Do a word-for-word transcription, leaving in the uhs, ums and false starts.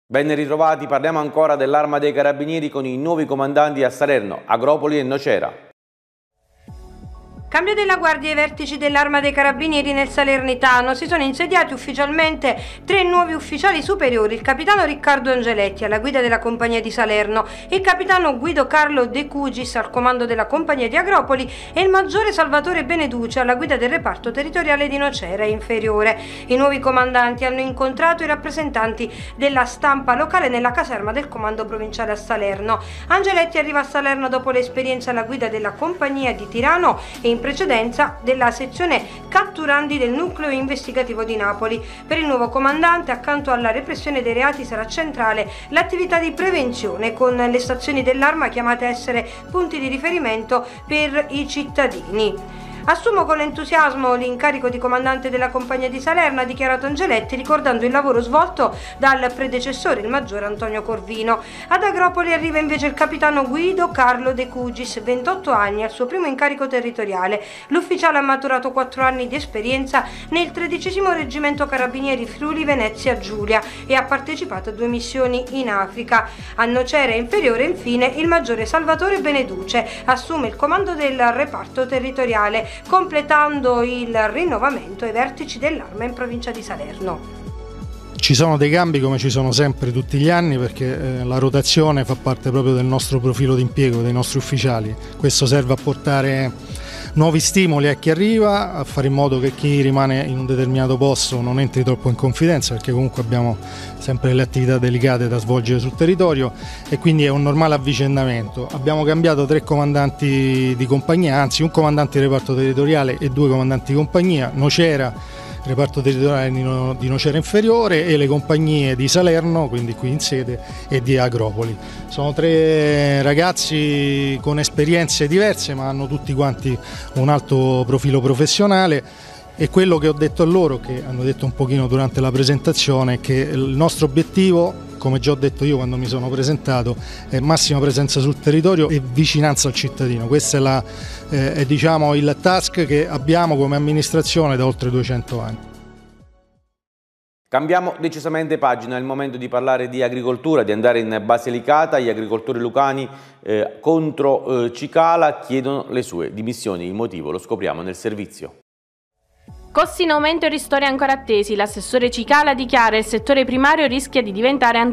Ben ritrovati, parliamo ancora dell'Arma dei Carabinieri con i nuovi comandanti a Salerno, Agropoli e Nocera. Cambio della guardia ai vertici dell'Arma dei Carabinieri nel Salernitano. Si sono insediati ufficialmente tre nuovi ufficiali superiori: il capitano Riccardo Angeletti alla guida della compagnia di Salerno, il capitano Guido Carlo De Cugis al comando della compagnia di Agropoli e il maggiore Salvatore Beneduce alla guida del reparto territoriale di Nocera Inferiore. I nuovi comandanti hanno incontrato i rappresentanti della stampa locale nella caserma del comando provinciale a Salerno. Angeletti arriva a Salerno dopo l'esperienza alla guida della compagnia di Tirano e in precedenza della sezione catturandi del nucleo investigativo di Napoli. Per il nuovo comandante, accanto alla repressione dei reati, sarà centrale l'attività di prevenzione con le stazioni dell'Arma chiamate a essere punti di riferimento per i cittadini. Assumo con entusiasmo l'incarico di comandante della compagnia di Salerno, ha dichiarato Angeletti, ricordando il lavoro svolto dal predecessore, il maggiore Antonio Corvino. Ad Agropoli arriva invece il capitano Guido Carlo De Cugis, ventotto anni, al suo primo incarico territoriale. L'ufficiale ha maturato quattro anni di esperienza nel tredicesimo Reggimento Carabinieri Friuli Venezia Giulia e ha partecipato a due missioni in Africa. A Nocera Inferiore, infine, il maggiore Salvatore Beneduce assume il comando del reparto territoriale, completando il rinnovamento ai vertici dell'Arma in provincia di Salerno. Ci sono dei cambi come ci sono sempre tutti gli anni, perché eh, la rotazione fa parte proprio del nostro profilo di impiego, dei nostri ufficiali. Questo serve a portare nuovi stimoli a chi arriva, a fare in modo che chi rimane in un determinato posto non entri troppo in confidenza, perché comunque abbiamo sempre delle attività delicate da svolgere sul territorio e quindi è un normale avvicendamento. Abbiamo cambiato tre comandanti di compagnia, anzi un comandante di reparto territoriale e due comandanti di compagnia: Nocera, reparto territoriale di Nocera Inferiore, e le compagnie di Salerno, quindi qui in sede, e di Agropoli. Sono tre ragazzi con esperienze diverse, ma hanno tutti quanti un alto profilo professionale, e quello che ho detto a loro, che hanno detto un pochino durante la presentazione, è che il nostro obiettivo, come già ho detto io quando mi sono presentato, è massima presenza sul territorio e vicinanza al cittadino. Questo è, la, eh, è diciamo, il task che abbiamo come amministrazione da oltre duecento anni. Cambiamo decisamente pagina, è il momento di parlare di agricoltura, di andare in Basilicata. Gli agricoltori lucani eh, contro eh, Cicala chiedono le sue dimissioni. Il motivo lo scopriamo nel servizio. Costi in aumento e ristori ancora attesi. L'assessore Cicala dichiara: il settore primario rischia di diventare